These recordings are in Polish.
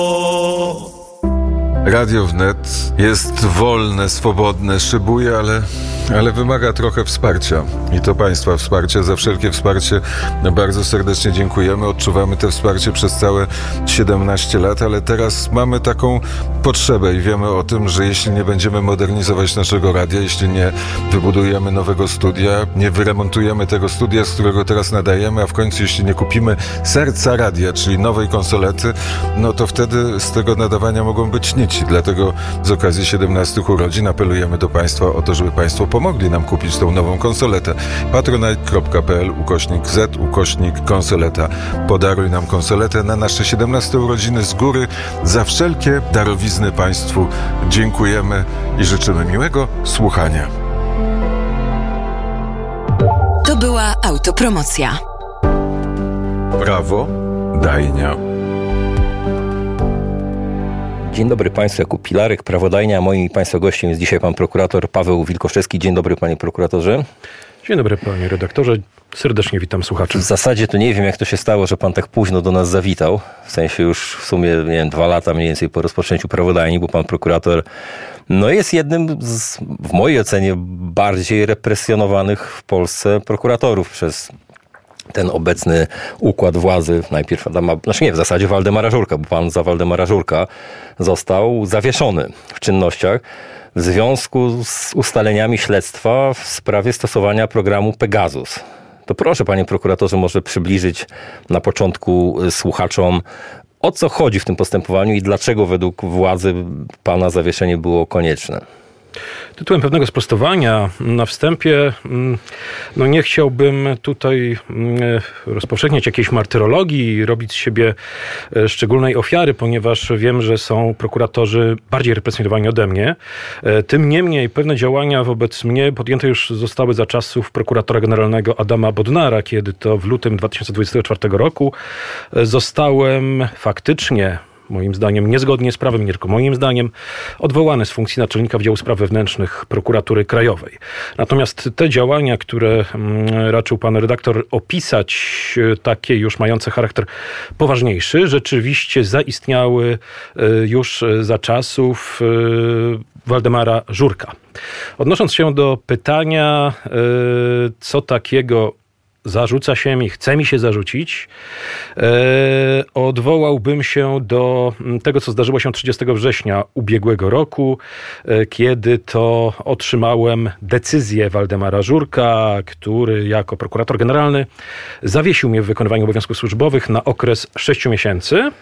Radio Wnet jest wolne, swobodne, szybuje, ale wymaga trochę wsparcia. I to Państwa wsparcie. Za wszelkie wsparcie bardzo serdecznie dziękujemy. Odczuwamy to wsparcie przez całe 17 lat, ale teraz mamy taką potrzebę i wiemy o tym, że jeśli nie będziemy modernizować naszego radia, jeśli nie wybudujemy nowego studia, nie wyremontujemy tego studia, z którego teraz nadajemy, a w końcu jeśli nie kupimy serca radia, czyli nowej konsolety, no to wtedy z tego nadawania mogą być nici. Dlatego z okazji 17 urodzin apelujemy do Państwa o to, żeby Państwo pomogli nam kupić tą nową konsoletę. patronite.pl/z/konsoleta. Podaruj nam konsoletę na nasze 17 urodziny z góry. Za wszelkie darowizny Państwu dziękujemy i życzymy miłego słuchania. To była autopromocja. Brawo, Dajnia. Dzień dobry Państwu, Jakub Pilarek, Prawodajnia, a moim Państwa gościem jest dzisiaj pan prokurator Paweł Wilkoszewski. Dzień dobry panie prokuratorze. Dzień dobry panie redaktorze, serdecznie witam słuchaczy. W zasadzie to nie wiem jak to się stało, że pan tak późno do nas zawitał, w sensie już w sumie 2 lata mniej więcej po rozpoczęciu Prawodajni, bo pan prokurator jest jednym z, w mojej ocenie, bardziej represjonowanych w Polsce prokuratorów przez ten obecny układ władzy, najpierw w zasadzie Waldemara Żurka, bo pan za Waldemara Żurka został zawieszony w czynnościach w związku z ustaleniami śledztwa w sprawie stosowania programu Pegasus. To proszę panie prokuratorze może przybliżyć na początku słuchaczom, o co chodzi w tym postępowaniu i dlaczego według władzy pana zawieszenie było konieczne. Tytułem pewnego sprostowania na wstępie, nie chciałbym tutaj rozpowszechniać jakiejś martyrologii i robić z siebie szczególnej ofiary, ponieważ wiem, że są prokuratorzy bardziej represjonowani ode mnie. Tym niemniej pewne działania wobec mnie podjęte już zostały za czasów prokuratora generalnego Adama Bodnara, kiedy to w lutym 2024 roku zostałem faktycznie, moim zdaniem, niezgodnie z prawem, nie tylko moim zdaniem, odwołany z funkcji naczelnika Wydziału Spraw Wewnętrznych Prokuratury Krajowej. Natomiast te działania, które raczył pan redaktor opisać, takie już mające charakter poważniejszy, rzeczywiście zaistniały już za czasów Waldemara Żurka. Odnosząc się do pytania, co takiego zarzuca się mi, chce mi się zarzucić, odwołałbym się do tego, co zdarzyło się 30 września ubiegłego roku, kiedy to otrzymałem decyzję Waldemara Żurka, który jako prokurator generalny zawiesił mnie w wykonywaniu obowiązków służbowych na okres 6 miesięcy.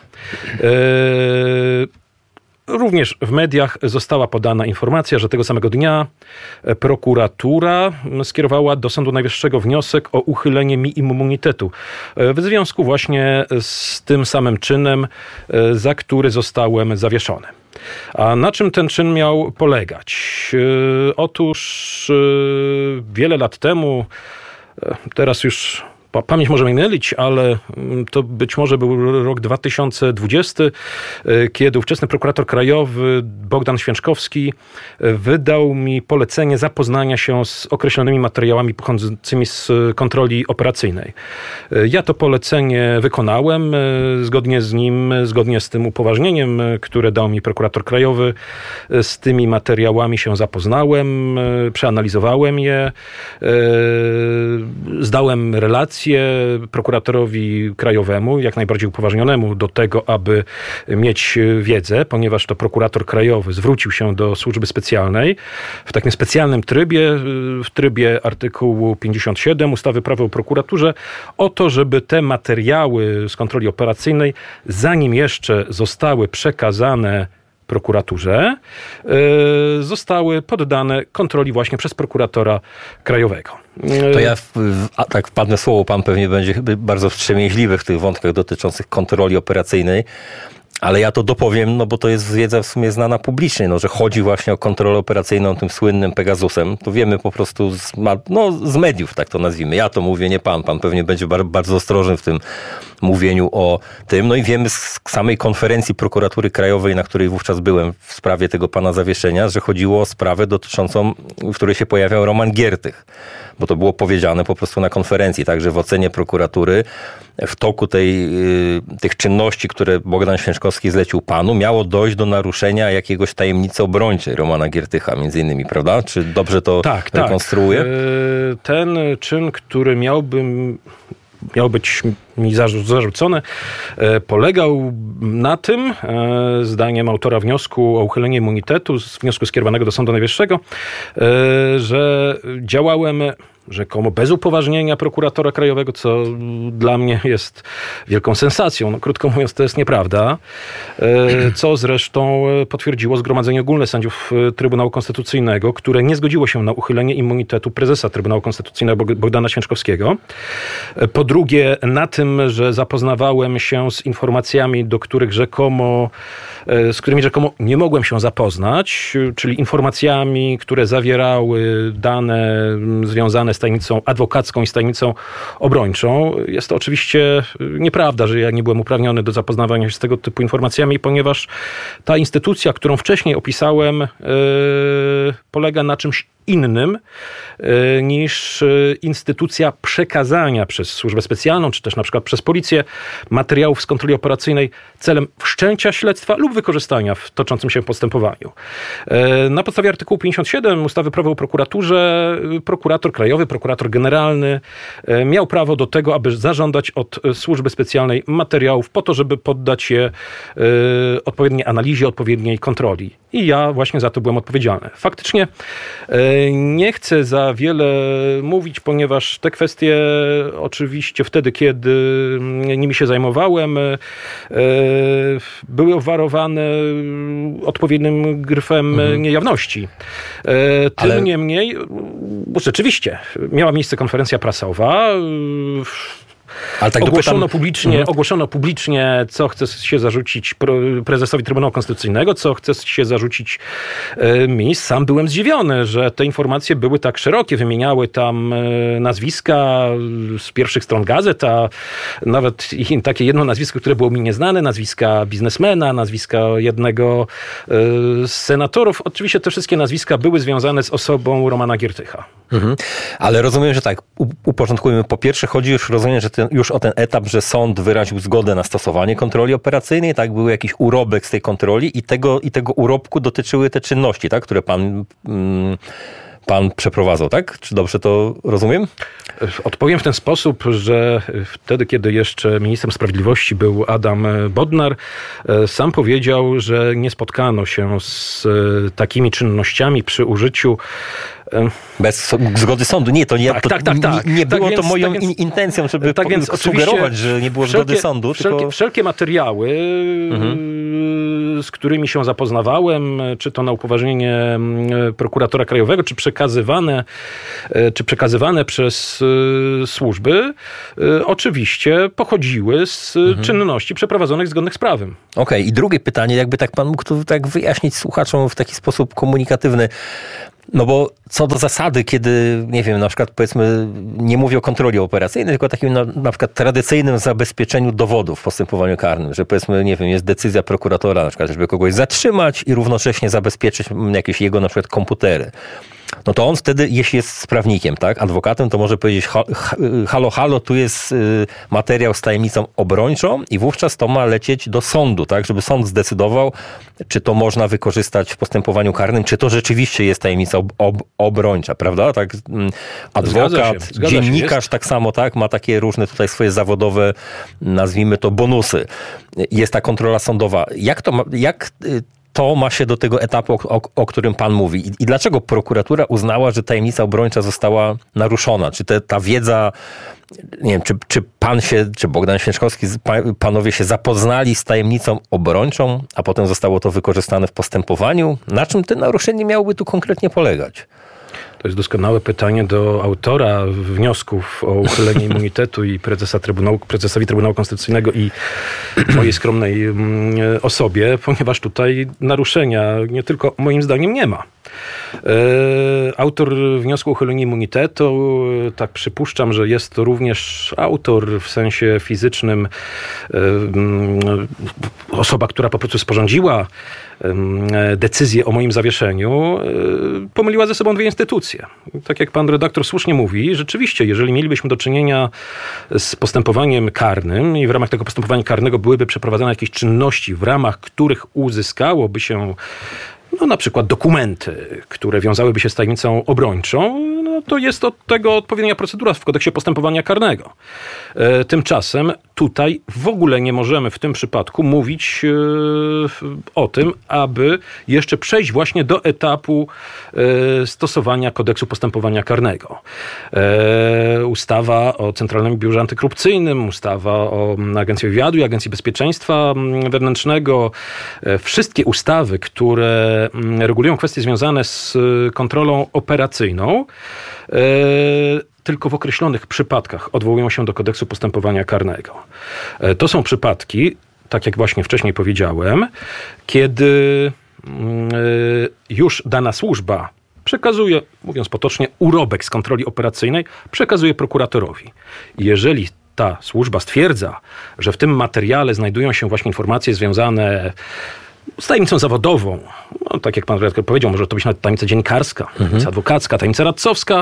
Również w mediach została podana informacja, że tego samego dnia prokuratura skierowała do Sądu Najwyższego wniosek o uchylenie mi immunitetu w związku właśnie z tym samym czynem, za który zostałem zawieszony. A na czym ten czyn miał polegać? Otóż wiele lat temu, teraz już pamięć może mnie mylić, ale to być może był rok 2020, kiedy ówczesny prokurator krajowy Bogdan Święczkowski wydał mi polecenie zapoznania się z określonymi materiałami pochodzącymi z kontroli operacyjnej. Ja to polecenie wykonałem, zgodnie z tym upoważnieniem, które dał mi prokurator krajowy, z tymi materiałami się zapoznałem, przeanalizowałem je, zdałem relacje prokuratorowi krajowemu, jak najbardziej upoważnionemu do tego, aby mieć wiedzę, ponieważ to prokurator krajowy zwrócił się do służby specjalnej w takim specjalnym trybie, w trybie artykułu 57 ustawy Prawo o prokuraturze, o to, żeby te materiały z kontroli operacyjnej, zanim jeszcze zostały przekazane prokuraturze, zostały poddane kontroli właśnie przez prokuratora krajowego. To ja tak wpadnę w słowo, pan pewnie będzie bardzo wstrzemięźliwy w tych wątkach dotyczących kontroli operacyjnej, ale ja to dopowiem, bo to jest wiedza w sumie znana publicznie, że chodzi właśnie o kontrolę operacyjną tym słynnym Pegasusem. To wiemy po prostu z mediów, tak to nazwijmy. Ja to mówię, nie pan. Pan pewnie będzie bardzo ostrożny mówieniu o tym. No i wiemy z samej konferencji prokuratury krajowej, na której wówczas byłem w sprawie tego pana zawieszenia, że chodziło o sprawę dotyczącą, w której się pojawiał Roman Giertych. Bo to było powiedziane po prostu na konferencji, także w ocenie prokuratury w toku tych czynności, które Bogdan Święczkowski zlecił panu, miało dojść do naruszenia jakiegoś tajemnicy obrończej Romana Giertycha między innymi, prawda? Czy dobrze to rekonstruuję? Tak. Ten czyn, który miał być mi zarzucony, polegał na tym, zdaniem autora wniosku o uchylenie immunitetu, z wniosku skierowanego do Sądu Najwyższego, że działałem rzekomo bez upoważnienia prokuratora krajowego, co dla mnie jest wielką sensacją. No, krótko mówiąc, to jest nieprawda, co zresztą potwierdziło Zgromadzenie Ogólne Sędziów Trybunału Konstytucyjnego, które nie zgodziło się na uchylenie immunitetu prezesa Trybunału Konstytucyjnego Bogdana Święczkowskiego. Po drugie, na tym, że zapoznawałem się z informacjami, z którymi rzekomo nie mogłem się zapoznać, czyli informacjami, które zawierały dane związane z tajemnicą adwokacką i z tajemnicą obrończą. Jest to oczywiście nieprawda, że ja nie byłem uprawniony do zapoznawania się z tego typu informacjami, ponieważ ta instytucja, którą wcześniej opisałem, polega na czymś innym niż instytucja przekazania przez służbę specjalną, czy też na przykład przez policję materiałów z kontroli operacyjnej celem wszczęcia śledztwa lub wykorzystania w toczącym się postępowaniu. Na podstawie artykułu 57 ustawy Prawo o prokuraturze prokurator krajowy, prokurator generalny miał prawo do tego, aby zażądać od służby specjalnej materiałów po to, żeby poddać je odpowiedniej analizie, odpowiedniej kontroli. I ja właśnie za to byłem odpowiedzialny. Faktycznie nie chcę za wiele mówić, ponieważ te kwestie oczywiście wtedy, kiedy nimi się zajmowałem, były obwarowane odpowiednim gryfem niejawności. Tym niemniej, bo rzeczywiście miała miejsce konferencja prasowa. Ale tak ogłoszono publicznie, co chce się zarzucić prezesowi Trybunału Konstytucyjnego, co chce się zarzucić mi. Sam byłem zdziwiony, że te informacje były tak szerokie. Wymieniały tam nazwiska z pierwszych stron gazet, a nawet takie jedno nazwisko, które było mi nieznane, nazwiska biznesmena, nazwiska jednego z senatorów. Oczywiście te wszystkie nazwiska były związane z osobą Romana Giertycha. Ale rozumiem, że tak, uporządkujmy. Po pierwsze chodzi rozumiem, że już o ten etap, że sąd wyraził zgodę na stosowanie kontroli operacyjnej, tak, był jakiś urobek z tej kontroli i tego urobku dotyczyły te czynności, tak, które pan przeprowadzał, tak? Czy dobrze to rozumiem? Odpowiem w ten sposób, że wtedy, kiedy jeszcze ministrem sprawiedliwości był Adam Bodnar, sam powiedział, że nie spotkano się z takimi czynnościami przy użyciu bez zgody sądu. Nie, to nie, nie było to moją intencją, żeby sugerować, że nie było zgody sądu. Wszelkie materiały, z którymi się zapoznawałem, czy to na upoważnienie prokuratora krajowego, czy przekazywane przez służby, oczywiście pochodziły z czynności przeprowadzonych zgodnych z prawem. Okej, i drugie pytanie, jakby tak pan mógł to tak wyjaśnić słuchaczom w taki sposób komunikatywny. No bo co do zasady, kiedy, nie wiem, na przykład powiedzmy, nie mówię o kontroli operacyjnej, tylko o takim na przykład tradycyjnym zabezpieczeniu dowodów w postępowaniu karnym, że powiedzmy, nie wiem, jest decyzja prokuratora na przykład, żeby kogoś zatrzymać i równocześnie zabezpieczyć jakieś jego na przykład komputery. No to on wtedy, jeśli jest sprawnikiem, tak, adwokatem, to może powiedzieć halo, tu jest materiał z tajemnicą obrończą i wówczas to ma lecieć do sądu, tak, żeby sąd zdecydował, czy to można wykorzystać w postępowaniu karnym, czy to rzeczywiście jest tajemnica obrończa, prawda? Tak, adwokat, dziennikarz tak samo, tak, ma takie różne tutaj swoje zawodowe, nazwijmy to, bonusy. Jest ta kontrola sądowa. Jak to ma się do tego etapu, o którym pan mówi? I dlaczego prokuratura uznała, że tajemnica obrończa została naruszona? Czy ta wiedza, nie wiem, czy czy Bogdan Święczkowski, panowie się zapoznali z tajemnicą obrończą, a potem zostało to wykorzystane w postępowaniu? Na czym te naruszenie miałoby tu konkretnie polegać? To jest doskonałe pytanie do autora wniosków o uchylenie immunitetu i prezesowi Trybunału Konstytucyjnego i mojej skromnej osobie, ponieważ tutaj naruszenia nie tylko moim zdaniem nie ma. Autor wniosku o uchylenie immunitetu, tak przypuszczam, że jest to również autor w sensie fizycznym, osoba, która po prostu sporządziła decyzję o moim zawieszeniu, pomyliła ze sobą dwie instytucje. Tak jak pan redaktor słusznie mówi, rzeczywiście, jeżeli mielibyśmy do czynienia z postępowaniem karnym i w ramach tego postępowania karnego byłyby przeprowadzane jakieś czynności, w ramach których uzyskałoby się na przykład dokumenty, które wiązałyby się z tajemnicą obrończą, to jest od tego odpowiednia procedura w kodeksie postępowania karnego. Tymczasem tutaj w ogóle nie możemy w tym przypadku mówić o tym, aby jeszcze przejść właśnie do etapu stosowania kodeksu postępowania karnego. Ustawa o Centralnym Biurze Antykorupcyjnym, ustawa o Agencji Wywiadu i Agencji Bezpieczeństwa Wewnętrznego, wszystkie ustawy, które regulują kwestie związane z kontrolą operacyjną, tylko w określonych przypadkach odwołują się do kodeksu postępowania karnego. To są przypadki, tak jak właśnie wcześniej powiedziałem, kiedy już dana służba przekazuje, mówiąc potocznie, urobek z kontroli operacyjnej, przekazuje prokuratorowi. Jeżeli ta służba stwierdza, że w tym materiale znajdują się właśnie informacje związane z tajemnicą zawodową, tak jak pan redaktor powiedział, może to być nawet tajemnica dziennikarska, tajemnica adwokacka, tajemnica radcowska,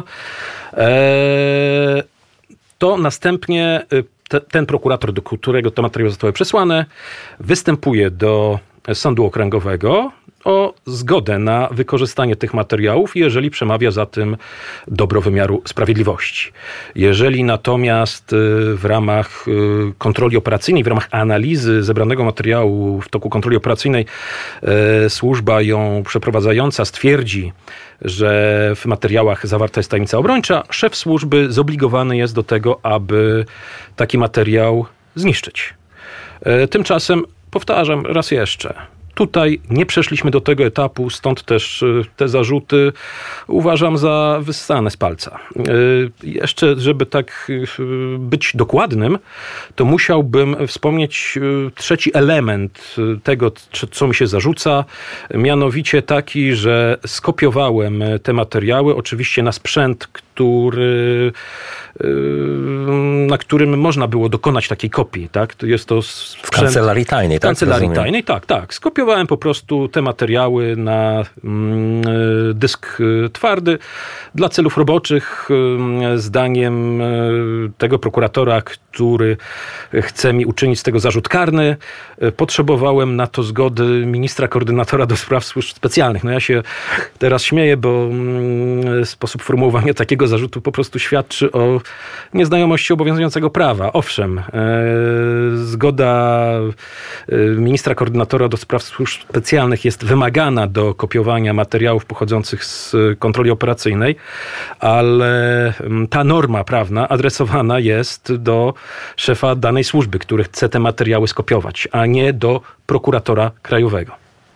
to następnie ten prokurator, do którego te materiały zostały przesłane, występuje do sądu okręgowego o zgodę na wykorzystanie tych materiałów, jeżeli przemawia za tym dobro wymiaru sprawiedliwości. Jeżeli natomiast w ramach kontroli operacyjnej, w ramach analizy zebranego materiału w toku kontroli operacyjnej służba ją przeprowadzająca stwierdzi, że w materiałach zawarta jest tajemnica obrończa, szef służby zobligowany jest do tego, aby taki materiał zniszczyć. Tymczasem, powtarzam raz jeszcze, tutaj nie przeszliśmy do tego etapu, stąd też te zarzuty uważam za wyssane z palca. Jeszcze, żeby tak być dokładnym, to musiałbym wspomnieć trzeci element tego, co mi się zarzuca, mianowicie taki, że skopiowałem te materiały, oczywiście na sprzęt, na którym można było dokonać takiej kopii. Tak? To jest to w kancelarii tajnej, tak? W kancelarii tajnej, tak. Skopiowałem po prostu te materiały na dysk twardy dla celów roboczych. Zdaniem tego prokuratora, który chce mi uczynić z tego zarzut karny, potrzebowałem na to zgody ministra koordynatora do spraw służb specjalnych. Ja się teraz śmieję, bo sposób formułowania takiego zarzutu po prostu świadczy o nieznajomości obowiązującego prawa. Owszem, zgoda ministra koordynatora do spraw służb specjalnych jest wymagana do kopiowania materiałów pochodzących z kontroli operacyjnej, ale ta norma prawna adresowana jest do szefa danej służby, który chce te materiały skopiować, a nie do prokuratora krajowego.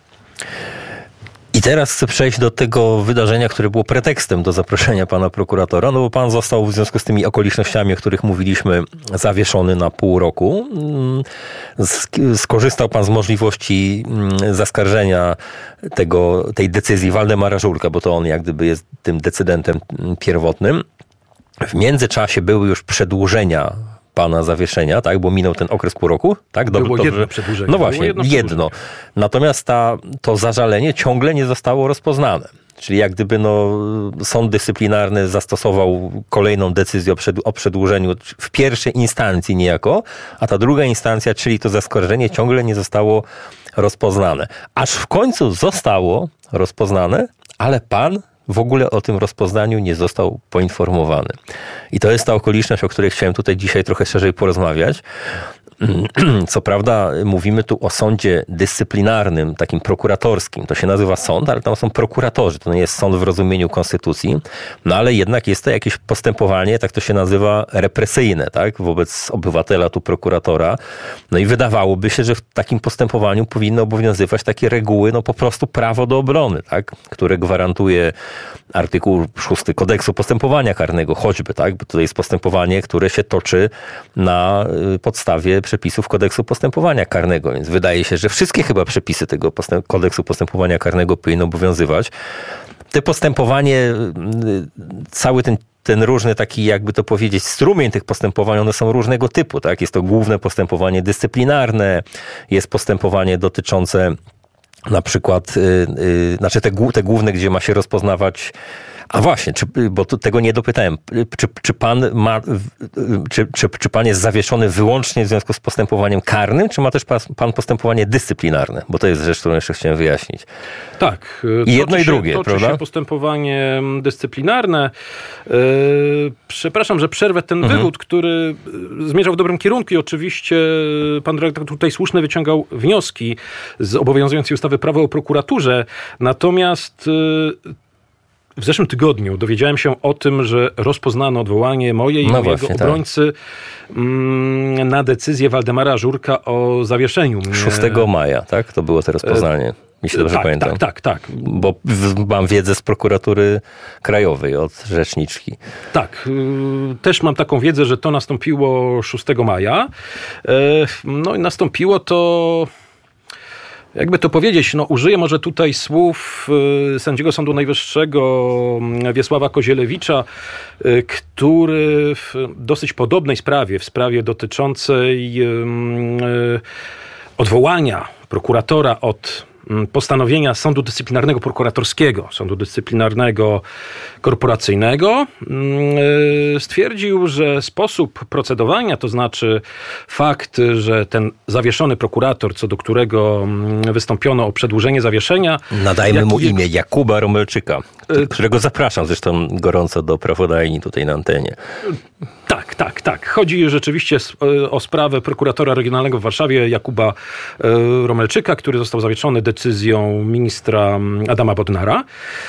I teraz chcę przejść do tego wydarzenia, które było pretekstem do zaproszenia pana prokuratora, bo pan został w związku z tymi okolicznościami, o których mówiliśmy, zawieszony na pół roku. Skorzystał pan z możliwości zaskarżenia tej decyzji Waldemara Żurka, bo to on jak gdyby jest tym decydentem pierwotnym. W międzyczasie były już przedłużenia pana zawieszenia, tak, bo minął ten okres pół roku, tak? Było jedno przedłużenie. No właśnie, jedno. Natomiast to zażalenie ciągle nie zostało rozpoznane. Czyli jak gdyby sąd dyscyplinarny zastosował kolejną decyzję o przedłużeniu w pierwszej instancji niejako, a ta druga instancja, czyli to zaskarżenie, ciągle nie zostało rozpoznane. Aż w końcu zostało rozpoznane, ale pan w ogóle o tym rozpoznaniu nie został poinformowany. I to jest ta okoliczność, o której chciałem tutaj dzisiaj trochę szerzej porozmawiać. Co prawda mówimy tu o sądzie dyscyplinarnym, takim prokuratorskim. To się nazywa sąd, ale tam są prokuratorzy. To nie jest sąd w rozumieniu konstytucji. Ale jednak jest to jakieś postępowanie, tak to się nazywa, represyjne, tak? Wobec obywatela, tu prokuratora. I wydawałoby się, że w takim postępowaniu powinny obowiązywać takie reguły, po prostu prawo do obrony, tak? Które gwarantuje artykuł 6 Kodeksu Postępowania Karnego choćby, tak? Bo to jest postępowanie, które się toczy na podstawie przepisów Kodeksu Postępowania Karnego, więc wydaje się, że wszystkie chyba przepisy tego Kodeksu Postępowania Karnego powinny obowiązywać. te postępowanie, cały ten różny taki, jakby to powiedzieć, strumień tych postępowań, one są różnego typu, tak? Jest to główne postępowanie dyscyplinarne, jest postępowanie dotyczące na przykład, znaczy te główne, gdzie ma się rozpoznawać. A właśnie, bo tego nie dopytałem. Czy pan jest zawieszony wyłącznie w związku z postępowaniem karnym, czy ma też pan postępowanie dyscyplinarne? Bo to jest rzecz, którą jeszcze chciałem wyjaśnić. Tak. I jedno i drugie, toczy prawda? się postępowanie dyscyplinarne. Przepraszam, że przerwę ten wywód, który zmierzał w dobrym kierunku i oczywiście pan dyrektor tutaj słusznie wyciągał wnioski z obowiązującej ustawy Prawo o prokuraturze. Natomiast w zeszłym tygodniu dowiedziałem się o tym, że rozpoznano odwołanie moje i mojego obrońcy na decyzję Waldemara Żurka o zawieszeniu mnie. 6 maja, tak? To było to rozpoznanie. Jeśli dobrze pamiętam. Tak. Bo mam wiedzę z prokuratury krajowej od rzeczniczki. Tak. Też mam taką wiedzę, że to nastąpiło 6 maja. No i nastąpiło to... Jakby to powiedzieć, użyję może tutaj słów sędziego Sądu Najwyższego Wiesława Kozielewicza, który w dosyć podobnej sprawie, w sprawie dotyczącej odwołania prokuratora od postanowienia Sądu Dyscyplinarnego Prokuratorskiego, Sądu Dyscyplinarnego Korporacyjnego, stwierdził, że sposób procedowania, to znaczy fakt, że ten zawieszony prokurator, co do którego wystąpiono o przedłużenie zawieszenia... Nadajmy mu imię Jakuba Romelczyka, którego zapraszam zresztą gorąco do prawodajni tutaj na antenie. Tak. Chodzi rzeczywiście o sprawę prokuratora regionalnego w Warszawie Jakuba Romelczyka, który został zawieszony decyzją ministra Adama Bodnara.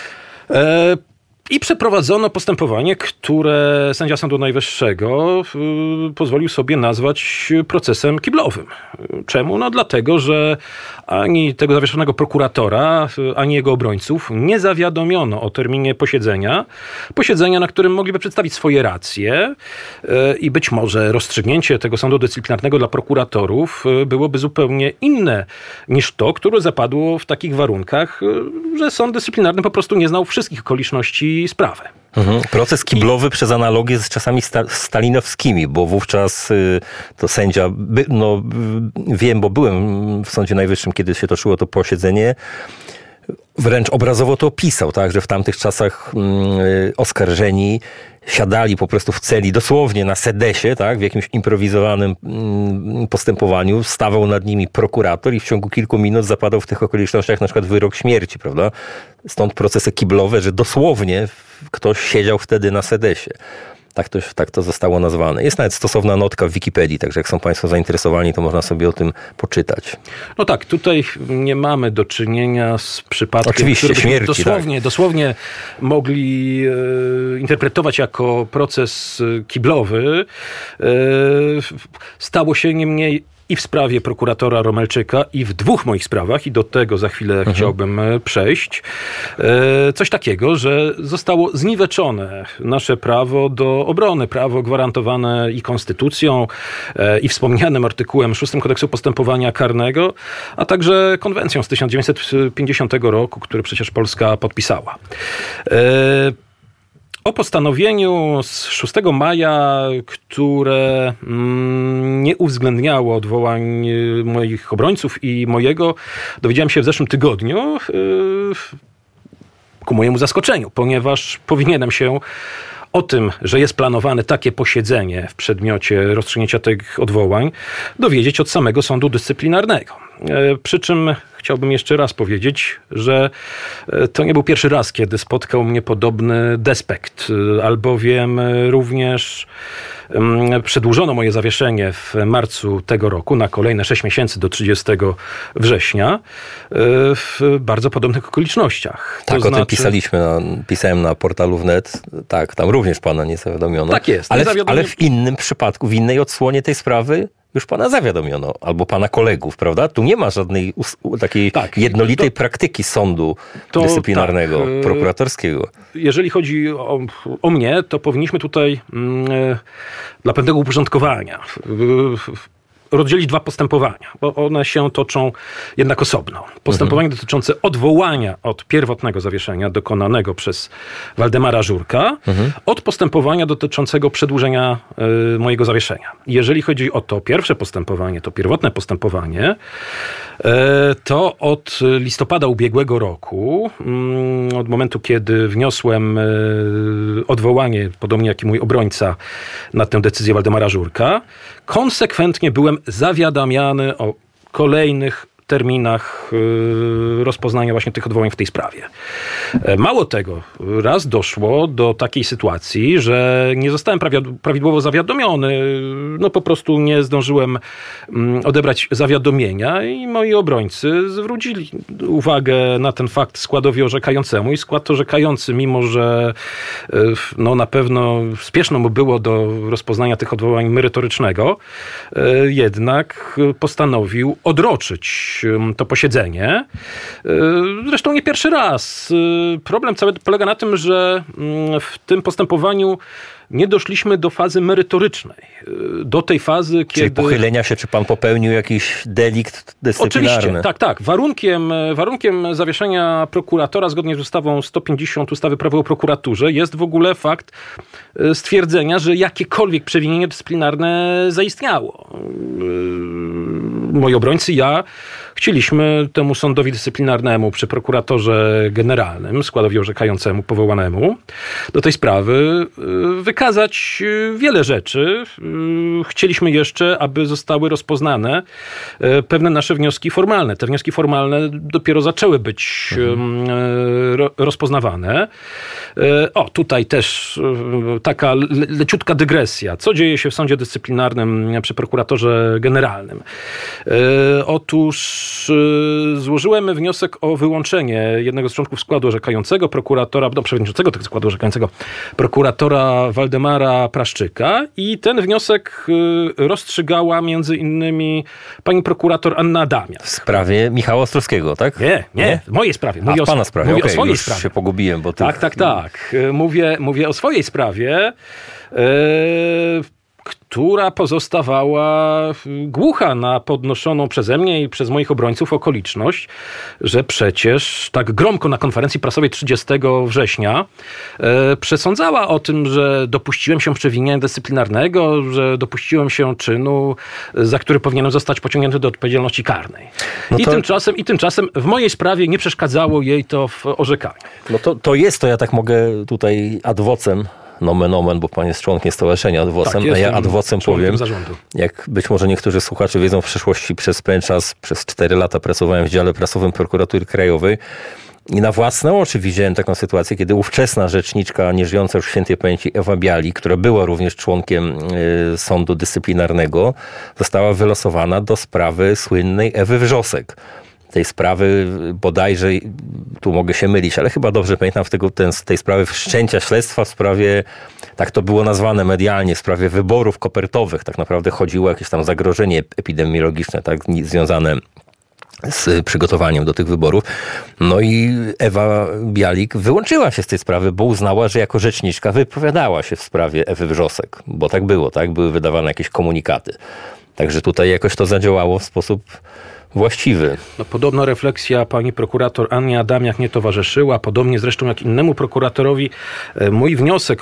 I przeprowadzono postępowanie, które sędzia Sądu Najwyższego pozwolił sobie nazwać procesem kiblowym. Czemu? Dlatego, że ani tego zawieszonego prokuratora, ani jego obrońców nie zawiadomiono o terminie posiedzenia, na którym mogliby przedstawić swoje racje i być może rozstrzygnięcie tego sądu dyscyplinarnego dla prokuratorów byłoby zupełnie inne niż to, które zapadło w takich warunkach, że sąd dyscyplinarny po prostu nie znał wszystkich okoliczności sprawy. Proces kiblowy przez analogię z czasami stalinowskimi, bo wówczas to sędzia, wiem, bo byłem w Sądzie Najwyższym, kiedy się toczyło to posiedzenie, wręcz obrazowo to opisał, tak, że w tamtych czasach oskarżeni siadali po prostu w celi, dosłownie na sedesie, tak, w jakimś improwizowanym postępowaniu, stawał nad nimi prokurator i w ciągu kilku minut zapadał w tych okolicznościach na przykład wyrok śmierci, prawda? Stąd procesy kiblowe, że dosłownie ktoś siedział wtedy na sedesie. Tak to zostało nazwane. Jest nawet stosowna notka w Wikipedii, także jak są państwo zainteresowani, to można sobie o tym poczytać. No tak, tutaj nie mamy do czynienia z przypadkiem, oczywiście, który śmierci, dosłownie mogli interpretować jako proces kiblowy. Stało się niemniej i w sprawie prokuratora Romelczyka, i w dwóch moich sprawach, i do tego za chwilę chciałbym przejść, coś takiego, że zostało zniweczone nasze prawo do obrony, prawo gwarantowane i konstytucją, i wspomnianym artykułem 6 Kodeksu Postępowania Karnego, a także konwencją z 1950 roku, który przecież Polska podpisała. O postanowieniu z 6 maja, które nie uwzględniało odwołań moich obrońców i mojego, dowiedziałem się w zeszłym tygodniu ku mojemu zaskoczeniu, ponieważ powinienem się o tym, że jest planowane takie posiedzenie w przedmiocie rozstrzygnięcia tych odwołań, dowiedzieć od samego Sądu Dyscyplinarnego. Przy czym chciałbym jeszcze raz powiedzieć, że to nie był pierwszy raz, kiedy spotkał mnie podobny despekt, albowiem również przedłużono moje zawieszenie w marcu tego roku na kolejne 6 miesięcy do 30 września w bardzo podobnych okolicznościach. Tak, o tym pisałem na portalu wnet. Tak, tam również pana nie zawiadomiono. Tak jest. Ale w innym przypadku, w innej odsłonie tej sprawy już pana zawiadomiono, albo pana kolegów, prawda? Tu nie ma żadnej takiej jednolitej praktyki sądu dyscyplinarnego, prokuratorskiego. Jeżeli chodzi o mnie, to powinniśmy tutaj dla pewnego uporządkowania rozdzielić dwa postępowania, bo one się toczą jednak osobno. Postępowanie dotyczące odwołania od pierwotnego zawieszenia dokonanego przez Waldemara Żurka od postępowania dotyczącego przedłużenia mojego zawieszenia. Jeżeli chodzi o to pierwsze postępowanie, to pierwotne postępowanie, to od listopada ubiegłego roku, od momentu, kiedy wniosłem odwołanie, podobnie jak i mój obrońca, na tę decyzję Waldemara Żurka, konsekwentnie byłem zawiadamiany o kolejnych terminach rozpoznania właśnie tych odwołań w tej sprawie. Mało tego, raz doszło do takiej sytuacji, że nie zostałem prawidłowo zawiadomiony, no po prostu nie zdążyłem odebrać zawiadomienia i moi obrońcy zwrócili uwagę na ten fakt składowi orzekającemu i skład orzekający, mimo że no na pewno spieszno mu było do rozpoznania tych odwołań merytorycznego, jednak postanowił odroczyć to posiedzenie. Zresztą nie pierwszy raz. Problem cały polega na tym, że w tym postępowaniu nie doszliśmy do fazy merytorycznej. Do tej fazy, kiedy... Czyli pochylenia się, czy pan popełnił jakiś delikt dyscyplinarny. Oczywiście, tak. Warunkiem zawieszenia prokuratora zgodnie z ustawą 150 ustawy Prawo o prokuraturze jest w ogóle fakt stwierdzenia, że jakiekolwiek przewinienie dyscyplinarne zaistniało. Moi obrońcy, ja chcieliśmy temu sądowi dyscyplinarnemu przy prokuratorze generalnym, składowi orzekającemu powołanemu do tej sprawy wykazać wiele rzeczy. Chcieliśmy jeszcze, aby zostały rozpoznane pewne nasze wnioski formalne. Te wnioski formalne dopiero zaczęły być rozpoznawane. O, tutaj też taka leciutka dygresja. Co dzieje się w sądzie dyscyplinarnym przy prokuratorze generalnym? Otóż złożyłem wniosek o wyłączenie jednego z członków składu orzekającego, przewodniczącego tego składu orzekającego, prokuratora Waldemara Praszczyka, i ten wniosek rozstrzygała między innymi pani prokurator Anna Adamiak. W sprawie Michała Ostrowskiego, tak? Nie, w mojej sprawie. W pana sprawie. Mówię o Okay, swojej już sprawie. Się pogubiłem, bo ty... Tak. Mówię o swojej sprawie, która pozostawała głucha na podnoszoną przeze mnie i przez moich obrońców okoliczność, że przecież tak gromko na konferencji prasowej 30 września przesądzała o tym, że dopuściłem się przewinienia dyscyplinarnego, że dopuściłem się czynu, za który powinienem zostać pociągnięty do odpowiedzialności karnej. No to... I tymczasem w mojej sprawie nie przeszkadzało jej to w orzekaniu. No to ja tak mogę tutaj ad vocem, nomen omen, bo pan jest członkiem stowarzyszenia ad vocem, tak, a ja ad vocem powiem, zarządu. Jak być może niektórzy słuchacze wiedzą, w przeszłości przez pewien czas, przez 4 lata pracowałem w dziale prasowym Prokuratury Krajowej i na własne oczy widziałem taką sytuację, kiedy ówczesna rzeczniczka, nieżyjąca już w świętej pamięci, Ewa Bialik, która była również członkiem sądu dyscyplinarnego, została wylosowana do sprawy słynnej Ewy Wrzosek. Tej sprawy bodajże, tu mogę się mylić, ale chyba dobrze pamiętam, tej sprawy wszczęcia śledztwa w sprawie, tak to było nazwane medialnie, w sprawie wyborów kopertowych. Tak naprawdę chodziło o jakieś tam zagrożenie epidemiologiczne, tak, związane z przygotowaniem do tych wyborów. No i Ewa Bialik wyłączyła się z tej sprawy, bo uznała, że jako rzeczniczka wypowiadała się w sprawie Ewy Wrzosek. Bo tak było, tak? Były wydawane jakieś komunikaty. Także tutaj jakoś to zadziałało w sposób właściwy. No, podobno refleksja pani prokurator Annie Adamiak nie towarzyszyła, podobnie zresztą jak innemu prokuratorowi mój wniosek